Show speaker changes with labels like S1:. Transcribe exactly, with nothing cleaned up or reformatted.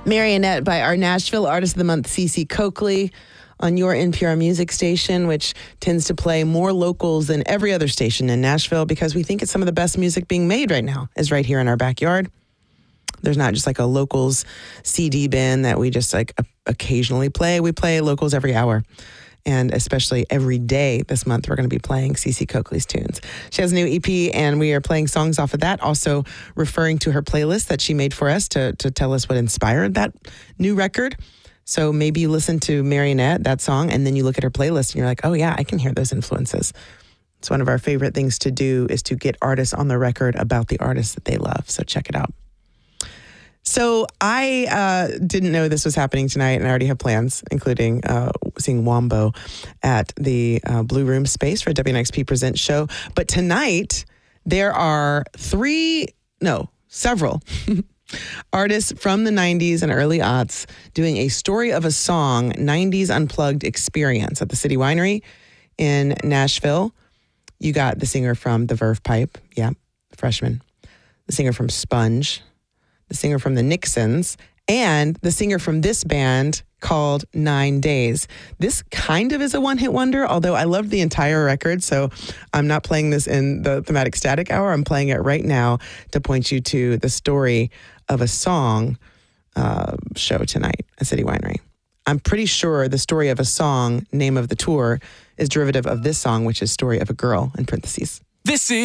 S1: Marionette by our Nashville Artist of the Month, Cece Coakley, on your N P R music station, which tends to play more locals than every other station in Nashville because we think it's some of the best music being made right now is right here in our backyard. There's not just like a locals C D bin that we just like occasionally play. We play locals every hour. And especially every day this month, we're going to be playing Cece Coakley's tunes. She has a new E P, and we are playing songs off of that, also referring to her playlist that she made for us to, to tell us what inspired that new record. So maybe you listen to Marionette, that song, and then you look at her playlist, and you're like, oh, yeah, I can hear those influences. It's one of our favorite things to do is to get artists on the record about the artists that they love. So check it out. So I uh, didn't know this was happening tonight, and I already have plans, including uh, seeing Wombo at the uh, Blue Room Space for a W N X P Presents show. But tonight, there are three, no, several artists from the nineties and early aughts doing a Story of a Song nineties Unplugged experience at the City Winery in Nashville. You got the singer from the Verve Pipe, yeah, freshman, the singer from Sponge, the singer from the Nixons, and the singer from this band called Nine Days. This kind of is a one-hit wonder, although I loved the entire record, so I'm not playing this in the Thematic Static Hour. I'm playing it right now to point you to the Story of a Song uh, show tonight at City Winery. I'm pretty sure the Story of a Song, name of the tour, is derivative of this song, which is Story of a Girl, in parentheses.
S2: This is